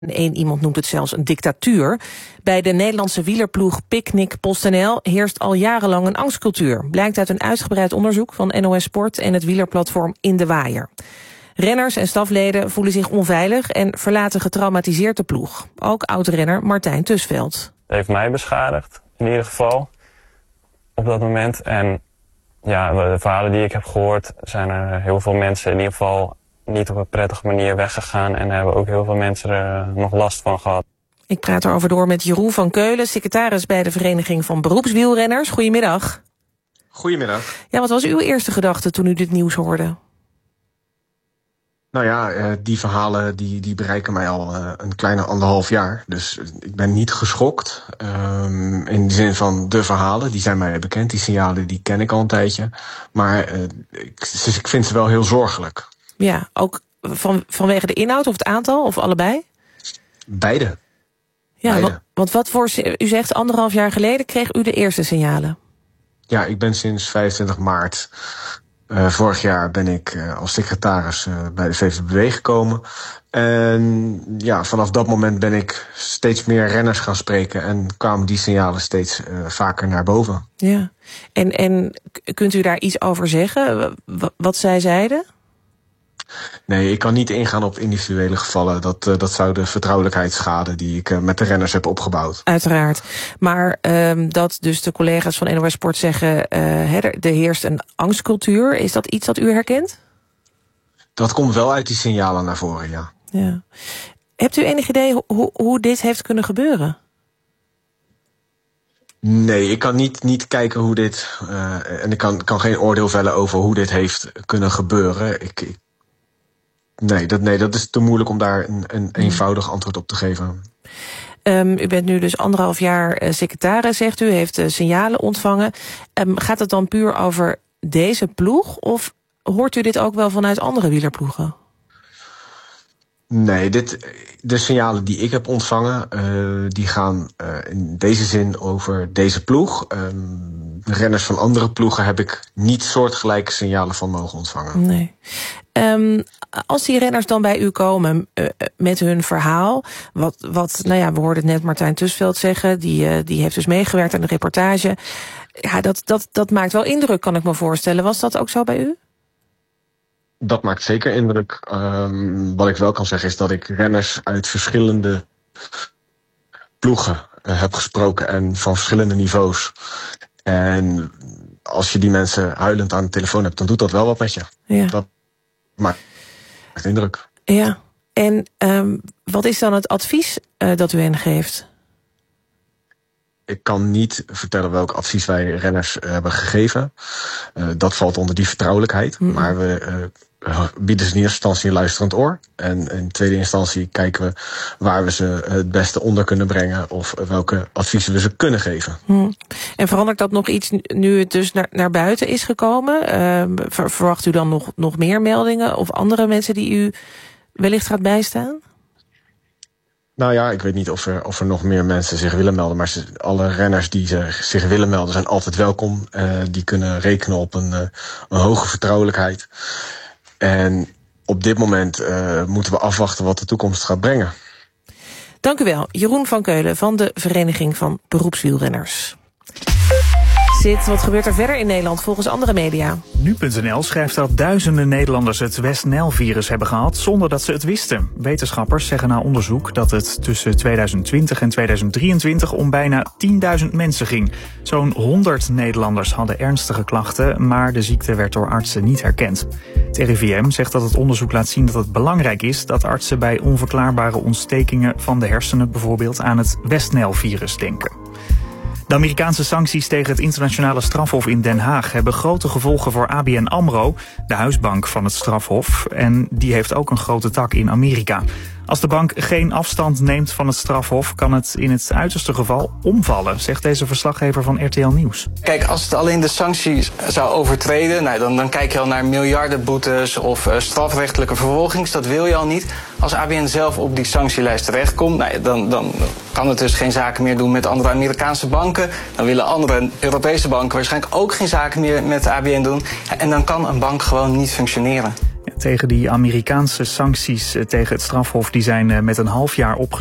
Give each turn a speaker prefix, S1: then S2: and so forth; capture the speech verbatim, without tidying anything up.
S1: Eén iemand noemt het zelfs een dictatuur. Bij de Nederlandse wielerploeg Picnic PostNL heerst al jarenlang een angstcultuur. Blijkt uit een uitgebreid onderzoek van N O S Sport en het wielerplatform In de Waaier. Renners en stafleden voelen zich onveilig en verlaten getraumatiseerd de ploeg. Ook oud-renner Martijn Tusveld.
S2: Het heeft mij beschadigd, in ieder geval, op dat moment. En ja, de verhalen die ik heb gehoord, zijn er heel veel mensen in ieder geval niet op een prettige manier weggegaan. En hebben ook heel veel mensen er nog last van gehad.
S1: Ik praat erover door met Jeroen van Keulen, secretaris bij de Vereniging van Beroepswielrenners. Goedemiddag.
S3: Goedemiddag.
S1: Ja, wat was uw eerste gedachte toen u dit nieuws hoorde?
S3: Nou ja, uh, die verhalen die, die bereiken mij al uh, een kleine anderhalf jaar. Dus uh, ik ben niet geschokt. Um, in de zin van de verhalen, die zijn mij bekend. Die signalen die ken ik al een tijdje. Maar uh, ik, dus ik vind ze wel heel zorgelijk.
S1: Ja, ook van, vanwege de inhoud of het aantal of allebei?
S3: Beide.
S1: Ja,
S3: Beide.
S1: Want, want wat voor, u zegt anderhalf jaar geleden kreeg u de eerste signalen.
S3: Ja, ik ben sinds vijfentwintig maart uh, vorig jaar ben ik uh, als secretaris uh, bij de V V B gekomen. En ja, vanaf dat moment ben ik steeds meer renners gaan spreken en kwamen die signalen steeds uh, vaker naar boven.
S1: Ja, en, en kunt u daar iets over zeggen? W- wat zij zeiden?
S3: Nee, ik kan niet ingaan op individuele gevallen. Dat, uh, dat zou de vertrouwelijkheid schaden die ik uh, met de renners heb opgebouwd.
S1: Uiteraard. Maar um, dat dus de collega's van N O S Sport zeggen, uh, he, er heerst een angstcultuur. Is dat iets dat u herkent?
S3: Dat komt wel uit die signalen naar voren, ja.
S1: Ja. Hebt u enig idee hoe, hoe dit heeft kunnen gebeuren?
S3: Nee, ik kan niet, niet kijken hoe dit... Uh, en ik kan, kan geen oordeel vellen over hoe dit heeft kunnen gebeuren. Ik, ik Nee dat, nee, dat is te moeilijk om daar een, een eenvoudig antwoord op te geven.
S1: Um, u bent nu dus anderhalf jaar uh, secretaris, zegt u, heeft uh, signalen ontvangen. Um, gaat het dan puur over deze ploeg of hoort u dit ook wel vanuit andere wielerploegen?
S3: Nee, dit, de signalen die ik heb ontvangen, uh, die gaan uh, in deze zin over deze ploeg. Um, de renners van andere ploegen heb ik niet soortgelijke signalen van mogen ontvangen.
S1: Nee. Um, als die renners dan bij u komen uh, met hun verhaal, wat, wat, nou ja, we hoorden net Martijn Tusveld zeggen, die, uh, die heeft dus meegewerkt aan de reportage. Ja, dat, dat, dat maakt wel indruk, kan ik me voorstellen. Was dat ook zo bij u?
S3: Dat maakt zeker indruk. Um, wat ik wel kan zeggen is dat ik renners uit verschillende ploegen uh, heb gesproken en van verschillende niveaus. En als je die mensen huilend aan de telefoon hebt, dan doet dat wel wat met je.
S1: Ja.
S3: Dat maakt indruk.
S1: Ja, en um, wat is dan het advies uh, dat u hen geeft?
S3: Ik kan niet vertellen welk advies wij renners uh, hebben gegeven. Uh, dat valt onder die vertrouwelijkheid. Mm-hmm. Maar we uh, bieden ze in eerste instantie een luisterend oor. En in tweede instantie kijken we waar we ze het beste onder kunnen brengen of welke adviezen we ze kunnen geven.
S1: Mm. En verandert dat nog iets nu het dus naar, naar buiten is gekomen? Uh, ver, verwacht u dan nog, nog meer meldingen of andere mensen die u wellicht gaat bijstaan?
S3: Nou ja, ik weet niet of er, of er nog meer mensen zich willen melden. Maar ze, alle renners die zich, zich willen melden zijn altijd welkom. Uh, die kunnen rekenen op een, uh, een hoge vertrouwelijkheid. En op dit moment uh, moeten we afwachten wat de toekomst gaat brengen.
S1: Dank u wel, Jeroen van Keulen van de Vereniging van Beroepswielrenners. Zit, wat gebeurt er verder in Nederland volgens andere media?
S4: Nu punt n l schrijft dat duizenden Nederlanders het West-Nijl-virus hebben gehad zonder dat ze het wisten. Wetenschappers zeggen na onderzoek dat het tussen tweeduizend twintig en tweeduizend drieëntwintig om bijna tienduizend mensen ging. Zo'n honderd Nederlanders hadden ernstige klachten, maar de ziekte werd door artsen niet herkend. Het R I V M zegt dat het onderzoek laat zien dat het belangrijk is dat artsen bij onverklaarbare ontstekingen van de hersenen bijvoorbeeld aan het West-Nijl-virus denken. De Amerikaanse sancties tegen het internationale strafhof in Den Haag hebben grote gevolgen voor A B N AMRO, de huisbank van het strafhof. En die heeft ook een grote tak in Amerika. Als de bank geen afstand neemt van het strafhof, kan het in het uiterste geval omvallen, zegt deze verslaggever van R T L Nieuws.
S5: Kijk, als het alleen de sancties zou overtreden, nou, dan, dan kijk je al naar miljardenboetes of uh, strafrechtelijke vervolgings. Dat wil je al niet. Als A B N zelf op die sanctielijst terechtkomt, nou, dan, dan kan het dus geen zaken meer doen met andere Amerikaanse banken. Dan willen andere Europese banken waarschijnlijk ook geen zaken meer met A B N doen. Ja, en dan kan een bank gewoon niet functioneren.
S4: tegen die Amerikaanse sancties tegen het strafhof, die zijn met een half jaar opgezet.